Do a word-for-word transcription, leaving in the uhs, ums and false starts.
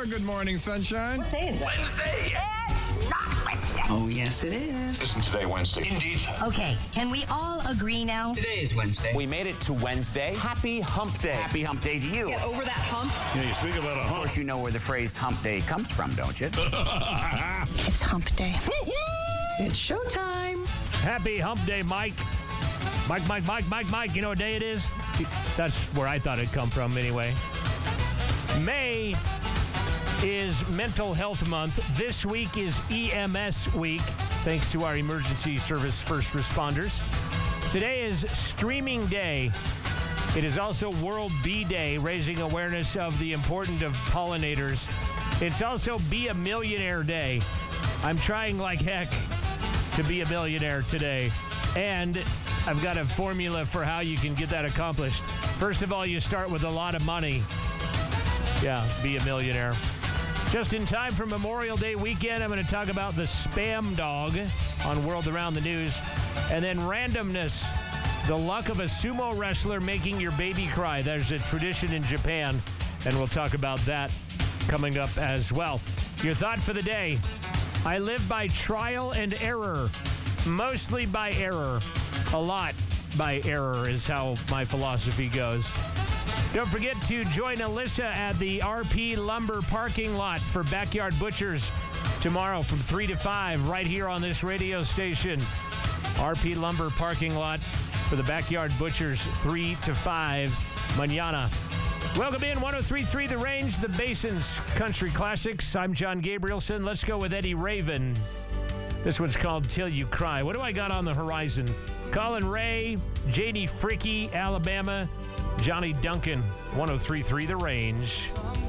Good morning, sunshine. What day is it? Wednesday. It's not Wednesday. Oh, yes, it is. Isn't today Wednesday? Indeed. Okay, can we all agree now? Today is Wednesday. We made it to Wednesday. Happy Hump Day. Happy Hump Day to you. Get over that hump. Yeah, you speak about a Of hump. course, you know where the phrase Hump Day comes from, don't you? It's hump day. It's showtime. Happy Hump Day, Mike. Mike, Mike, Mike, Mike, Mike. You know what day it is? That's where I thought it'd come from anyway. May is Mental Health Month. This week is E M S week, thanks to our emergency service first responders. Today is Streaming Day. It is also World Bee Day, raising awareness of the importance of pollinators. It's also Be a Millionaire Day. I'm trying like heck to be a millionaire today. And I've got a formula for how you can get that accomplished. First of all, you start with a lot of money. Yeah, be a millionaire. Just in time for Memorial Day weekend, I'm going to talk about the spam dog on World Around the News. And then randomness, the luck of a sumo wrestler making your baby cry. There's a tradition in Japan, and we'll talk about that coming up as well. Your thought for the day: I live by trial and error, mostly by error. A lot by error is how my philosophy goes. Don't forget to join Alyssa at the R P Lumber parking lot for Backyard Butchers tomorrow from three to five right here on this radio station. R P Lumber parking lot for the Backyard Butchers, three to five mañana. Welcome in, one oh three point three The Range, the Basin's Country Classics. I'm John Gabrielson. Let's go with Eddie Raven. This one's called Till You Cry. What do I got on the horizon? Colin Ray, J D Fricky, Alabama, Johnny Duncan, one oh three point three The Range.